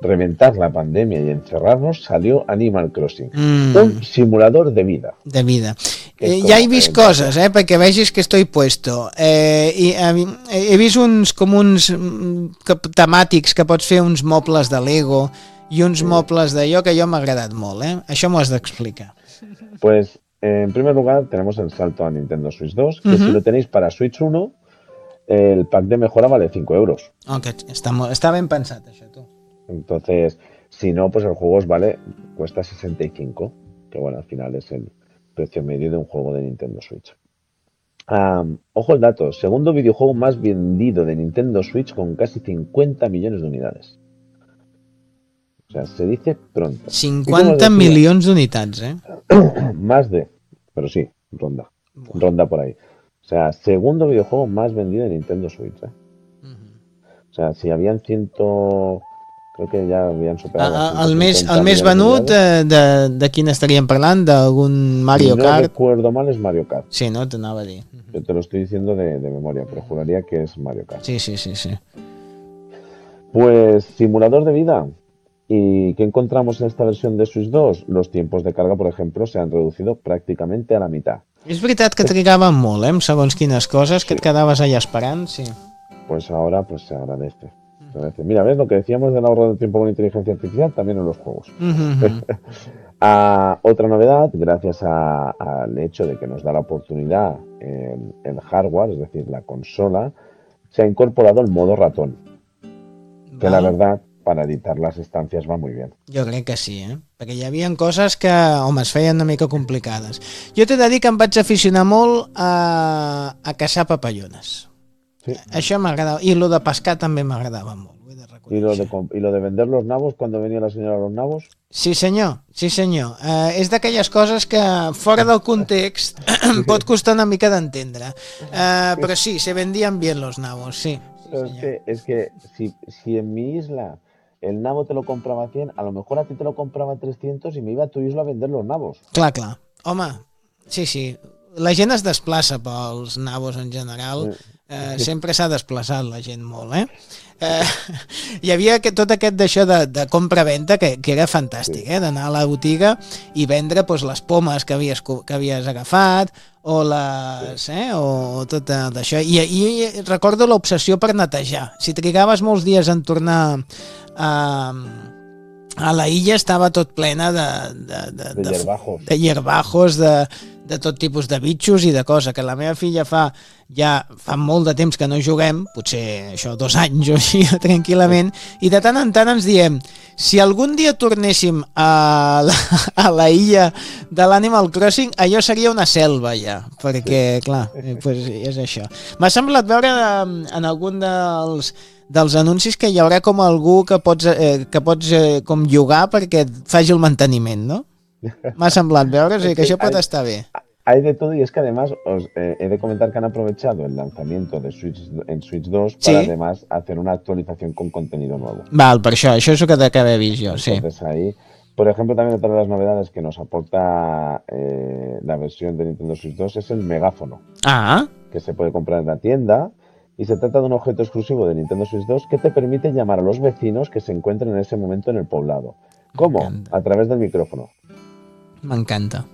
reventar la pandemia y encerrarnos, salió Animal Crossing. Un simulador de vida. De vida. Ja he vist coses, perquè vegis que estoy puesto. He vist uns temàtics que pots fer uns mobles de Lego i uns mobles d'allò que jo m'ha agradat molt. Això m'ho has d'explicar. Pues, en primer lugar, tenemos el salto a Nintendo Switch 2, que si lo tenéis para Switch 1, el pack de mejora vale 5 euros. Okay, està ben pensat, això, tu. Entonces, si no, pues el juego cuesta 65, que bueno, al final es el precio medio de un juego de Nintendo Switch. Ojo el dato, segundo videojuego más vendido de Nintendo Switch con casi 50 millones de unidades. O sea, se dice pronto. 50 milions d'unitats, Más de, pero sí, ronda por ahí. O sea, segundo videojuego más vendido de Nintendo Switch, O sea, si habían creo que ja havien superat... El més venut, de quin estaríem parlant? ¿D'algun Mario Kart? Si no recuerdo mal, es Mario Kart. Sí, no? T'anava a dir. Yo te lo estoy diciendo de memoria, pero juraría que es Mario Kart. Sí. Pues, simulador de vida. ¿Y qué encontramos en esta versión de Switch 2? Los tiempos de carga, por ejemplo, se han reducido prácticamente a la mitad. És veritat que trigaven molt, segons quines coses, que et quedaves allà esperant, sí. Pues ahora se agradece. Mira, ¿ves lo que decíamos del ahorro de tiempo con inteligencia artificial? También en los juegos. Otra novedad, gracias al hecho de que nos da la oportunidad el hardware, es decir, la consola, se ha incorporado el modo ratón. Que la verdad, para editar las estancias va muy bien. Jo crec que sí, perquè hi havia coses que, home, es feien una mica complicades. Jo t'he de dir que em vaig aficionar molt a caçar papallones. Sí. Això m'agradava, i lo de pescar també m'agradava molt. ¿Y lo de vender los nabos cuando venía la señora a los nabos? Sí senyor. És d'aquelles coses que fora del context pot costar una mica d'entendre. Però sí, se vendían bien los nabos, sí. Es que si en mi isla el nabo te lo compraba 100, a lo mejor a ti te lo compraba 300 y me iba a tu isla a vender los nabos. Clar. Home, sí. La gent es desplaça pels nabos en general. Sempre s'ha desplaçat la gent molt, hi havia tot aquest d'això de compra-venta que era fantàstic, d'anar a la botiga i vendre les pomes que havies agafat o o tot d'això, i recordo l'obsessió per netejar. Si trigaves molts dies en tornar a la illa, estava tot plena de hierbajos, de tot tipus de bitxos i de cosa, que la meva filla fa molt de temps que no juguem, potser això 2 anys o així, tranquil·lament, i de tant en tant ens diem, si algun dia tornéssim a la illa de l'Animal Crossing, allò seria una selva ja, perquè, clar, és això. M'ha semblat veure en algun dels anuncis que hi haurà com algú que pots com llogar perquè et faci el manteniment, no? M'ha semblat veure, o sigui que això pot estar bé. Hay de todo, y es que además os he de comentar que han aprovechado el lanzamiento de en Switch 2 para además hacer una actualización con contenido nuevo. Val, per això és el que he vist jo, sí. Entonces ahí, por ejemplo, también otra de las novedades que nos aporta la versión de Nintendo Switch 2 es el megáfono. Que se puede comprar en la tienda, y se trata de un objeto exclusivo de Nintendo Switch 2 que te permite llamar a los vecinos que se encuentren en ese momento en el poblado. ¿Cómo? A través del micrófono. M'encanta.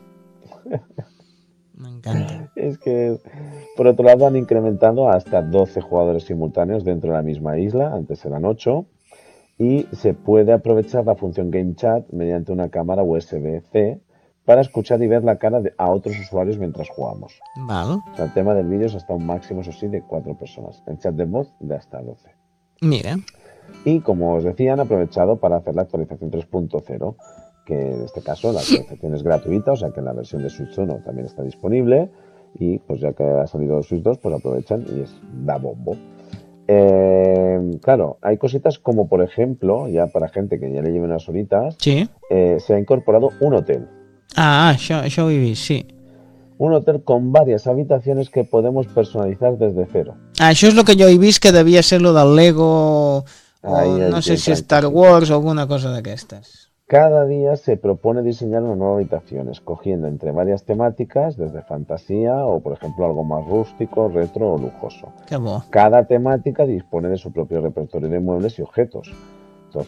Es que, por otro lado, han incrementado hasta 12 jugadores simultáneos dentro de la misma isla, antes eran 8, y se puede aprovechar la función Game Chat mediante una cámara USB-C para escuchar y ver la cara a otros usuarios mientras jugamos. Vale. O sea, el tema del vídeo es hasta un máximo, eso sí, de 4 personas. El chat de voz de hasta 12. Mira. Y, como os decía, han aprovechado para hacer la actualización 3.0, que en este caso la actualización es gratuita, o sea que en la versión de Switch 1 también está disponible, y pues ya que ha salido Switch 2, pues aprovechan y da bombo. Claro, hay cositas como, por ejemplo, ya para gente que ya le lleve unas horitas, se ha incorporado un hotel. Això ho he vist, sí. Un hotel con varias habitaciones que podemos personalizar desde cero. Això és el que jo he vist, que devia ser lo del Lego, o no sé si Star Wars o alguna cosa d'aquestes. Cada día se propone diseñar una nueva habitación, escogiendo entre varias temáticas, desde fantasía o, por ejemplo, algo más rústico, retro o lujoso. Qué bo. Cada temática dispone de su propio repertorio de muebles y objetos.